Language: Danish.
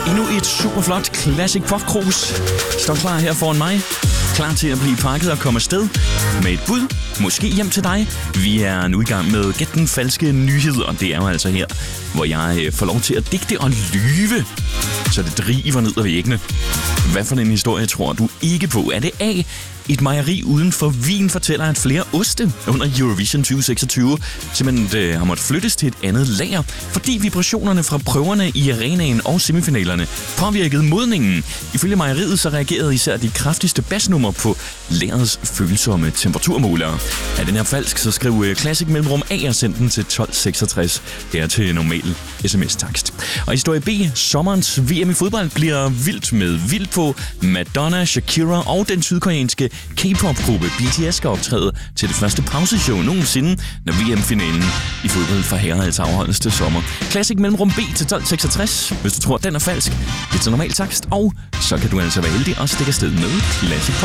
Endnu et superflot Classic Pop Cruise står klar her foran mig. Klar til at blive pakket og komme afsted med et bud, måske hjem til dig. Vi er nu i gang med Gæt den falske nyhed, og det er jo altså her, hvor jeg får lov til at digte og lyve, så det driver ned ad væggene. Hvad for en historie tror du ikke på? Er det A? Et mejeri uden for Wien fortæller, at flere oste under Eurovision 2026 simpelthen har måttet flyttes til et andet lager, fordi vibrationerne fra prøverne i arenaen og semifinalerne påvirkede modningen. Ifølge mejeriet så reagerede især de kraftigste basnumre på lærets følsomme temperaturmålere. Er den her falsk, så skriv Classic mellemrum A og send den til 1266. Det er til normal sms-takst. Og historie B. Sommerens VM i fodbold bliver vildt med vildt på. Madonna, Shakira og den sydkoreanske K-pop-gruppe BTS skal optræde til det første pauseshow nogensinde, når VM-finalen i fodbold for herrer altså afholdes til sommer. Classic mellemrum B til 1266. Hvis du tror, den er falsk, det er til normal takst, og så kan du altså være heldig og stikke afsted med Classic